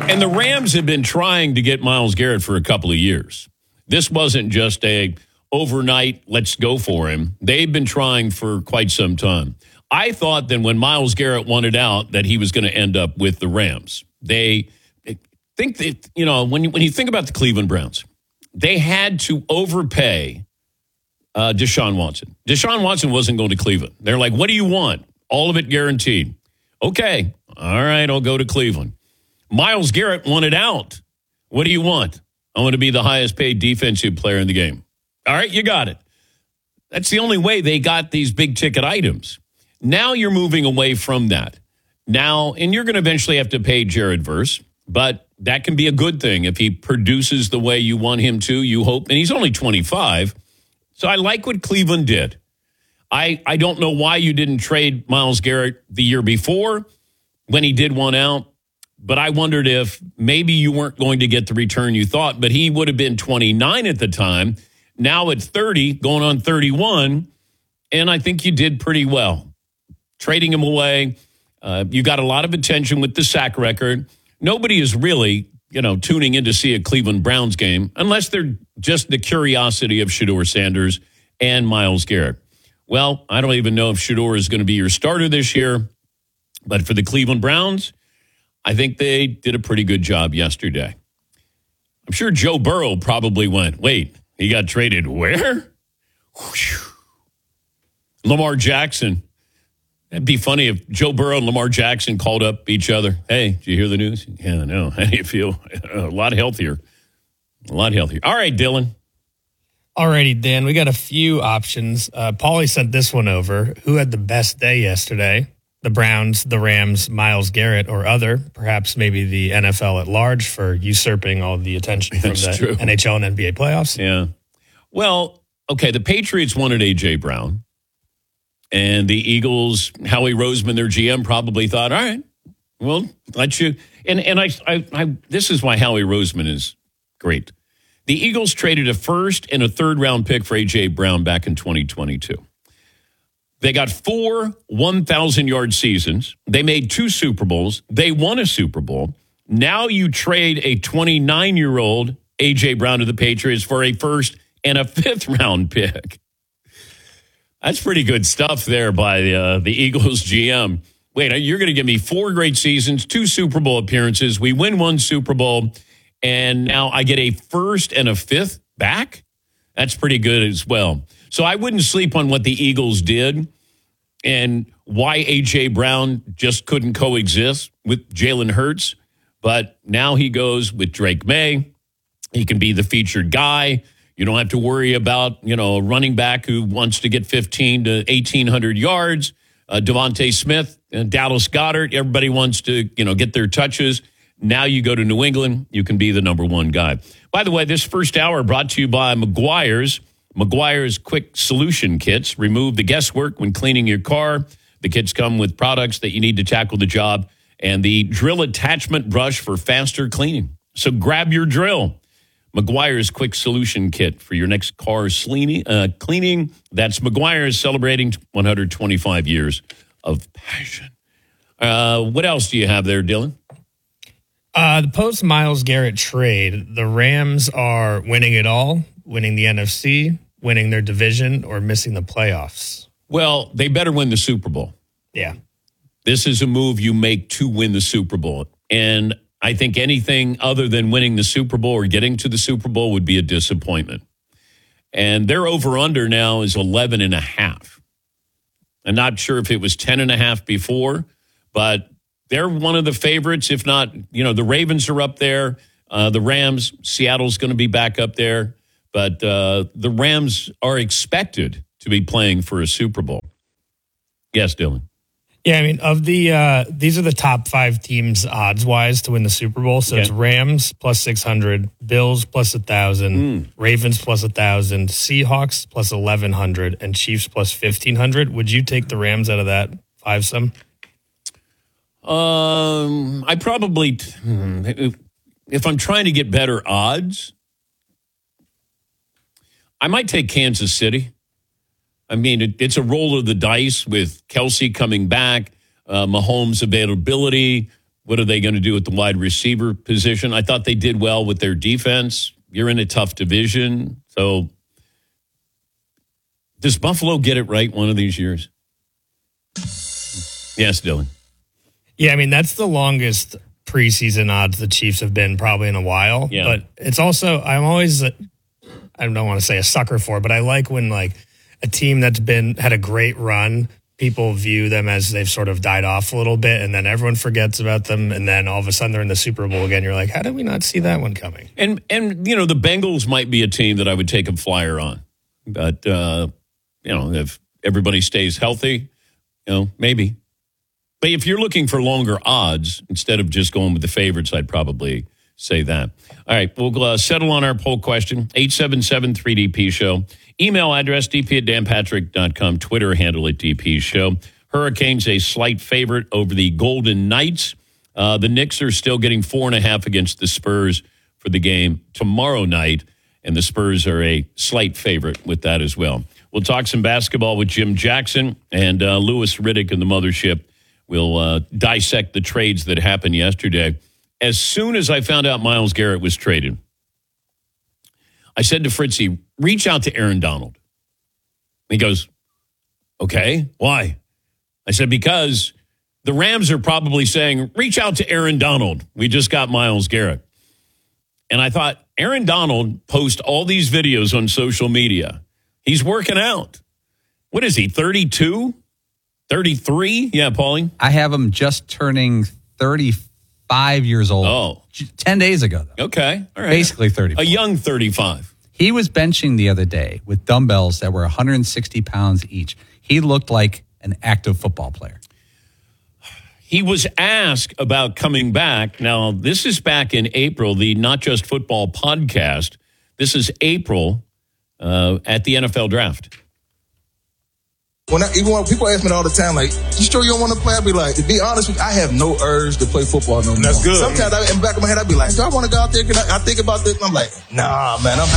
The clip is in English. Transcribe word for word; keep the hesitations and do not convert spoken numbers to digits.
And the Rams have been trying to get Myles Garrett for a couple of years. This wasn't just a overnight, let's go for him. They've been trying for quite some time. I thought that when Myles Garrett wanted out that he was going to end up with the Rams. They think that, you know, when you, when you think about the Cleveland Browns, they had to overpay uh, Deshaun Watson. Deshaun Watson wasn't going to Cleveland. They're like, what do you want? All of it guaranteed. Okay. All right, I'll go to Cleveland. Myles Garrett wanted out. What do you want? I want to be the highest paid defensive player in the game. All right, you got it. That's the only way they got these big ticket items. Now you're moving away from that. Now, and you're going to eventually have to pay Jared Verse, but that can be a good thing if he produces the way you want him to, you hope. And he's only twenty-five. So I like what Cleveland did. I, I don't know why you didn't trade Myles Garrett the year before when he did one out, but I wondered if maybe you weren't going to get the return you thought, but he would have been twenty-nine at the time. Now at thirty, going on thirty-one, and I think you did pretty well. Trading him away, uh, you got a lot of attention with the sack record. Nobody is really, you know, tuning in to see a Cleveland Browns game unless they're just the curiosity of Shedeur Sanders and Myles Garrett. Well, I don't even know if Shedeur is going to be your starter this year, but for the Cleveland Browns, I think they did a pretty good job yesterday. I'm sure Joe Burrow probably went, wait, he got traded where? Whew. Lamar Jackson. It'd be funny if Joe Burrow and Lamar Jackson called up each other. Hey, did you hear the news? Yeah, I know. How do you feel? A lot healthier. A lot healthier. All right, Dylan. All righty, Dan. We got a few options. Uh, Paulie sent this one over. Who had the best day yesterday? The Browns, the Rams, Myles Garrett, or other? Perhaps maybe the N F L at large for usurping all the attention from That's the true. N H L and N B A playoffs? Yeah. Well, okay, the Patriots wanted A J. Brown. And the Eagles, Howie Roseman, their G M, probably thought, all right, well, let you. And and I, I, I this is why Howie Roseman is great. The Eagles traded a first and a third round pick for A J. Brown back in twenty twenty-two. They got four one thousand yard seasons. They made two Super Bowls. They won a Super Bowl. Now you trade a twenty-nine-year-old A J. Brown to the Patriots for a first and a fifth round pick. That's pretty good stuff there by uh, the Eagles G M. Wait, you're going to give me four great seasons, two Super Bowl appearances. We win one Super Bowl, and now I get a first and a fifth back? That's pretty good as well. So I wouldn't sleep on what the Eagles did and why A J. Brown just couldn't coexist with Jalen Hurts. But now he goes with Drake May. He can be the featured guy. You don't have to worry about, you know, a running back who wants to get fifteen to eighteen hundred yards. Uh, Devontae Smith, and Dallas Goedert, everybody wants to, you know, get their touches. Now you go to New England, you can be the number one guy. By the way, this first hour brought to you by Meguiar's. Meguiar's Quick Solution Kits. Remove the guesswork when cleaning your car. The kits come with products that you need to tackle the job and the drill attachment brush for faster cleaning. So grab your drill. Meguiar's Quick Solution Kit for your next car uh, cleaning. That's Meguiar's celebrating one hundred twenty-five years of passion. Uh, what else do you have there, Dylan? Uh, the post-Myles Garrett trade, the Rams are winning it all, winning the N F C, winning their division, or missing the playoffs. Well, they better win the Super Bowl. Yeah. This is a move you make to win the Super Bowl. And I think anything other than winning the Super Bowl or getting to the Super Bowl would be a disappointment. And their over-under now is eleven and a half. I'm not sure if it was ten and a half before, but they're one of the favorites. If not, you know, the Ravens are up there. Uh, the Rams, Seattle's going to be back up there. But uh, the Rams are expected to be playing for a Super Bowl. Yes, Dylan. Yeah, I mean, of the uh, these are the top five teams odds wise to win the Super Bowl. So okay. It's Rams plus six hundred, Bills plus a thousand, mm. Ravens plus a thousand, Seahawks plus eleven hundred, and Chiefs plus fifteen hundred. Would you take the Rams out of that five some? Um, I probably if, if I'm trying to get better odds, I might take Kansas City. I mean, it, it's a roll of the dice with Kelsey coming back, uh, Mahomes' availability, What are they going to do at the wide receiver position? I thought they did well with their defense. You're in a tough division. So does Buffalo get it right one of these years? Yes, Dylan. Yeah, I mean, that's the longest preseason odds the Chiefs have been probably in a while. Yeah. But it's also, I'm always, I don't want to say a sucker for, but I like when like a team that's been, had a great run, people view them as they've sort of died off a little bit, and then everyone forgets about them, and then all of a sudden they're in the Super Bowl again. You're like, how did we not see that one coming? And, and you know, the Bengals might be a team that I would take a flyer on. But, uh, you know, if everybody stays healthy, you know, maybe. But if you're looking for longer odds, instead of just going with the favorites, I'd probably say that. All right, we'll uh, settle on our poll question, eight seven seven three D P show. Email address, d p at dan patrick dot com. Twitter handle at D P show. Hurricanes a slight favorite over the Golden Knights. Uh, the Knicks are still getting four and a half against the Spurs for the game tomorrow night, and the Spurs are a slight favorite with that as well. We'll talk some basketball with Jim Jackson and uh, Louis Riddick in the mothership. We'll uh, dissect the trades that happened yesterday. As soon as I found out Myles Garrett was traded, I said to Fritzy, reach out to Aaron Donald. He goes, okay, why? I said, because the Rams are probably saying, reach out to Aaron Donald. We just got Myles Garrett. And I thought, Aaron Donald posts all these videos on social media. He's working out. What is he, thirty-two? thirty-three? Yeah, Paulie? I have him just turning thirty-five years old. Oh. ten days ago, though. Okay. All right. Basically thirty. A young thirty-five. He was benching the other day with dumbbells that were one hundred sixty pounds each. He looked like an active football player. He was asked about coming back. Now, this is back in April, the Not Just Football podcast. This is April uh, at the N F L draft. When I, even when people ask me all the time, like, you sure you don't want to play? I'd be like, to be honest with you, I have no urge to play football no more. That's good. Sometimes I, in the back of my head, I'd be like, do I want to go out there? Can I, I think about this, and I'm like, nah, man, I'm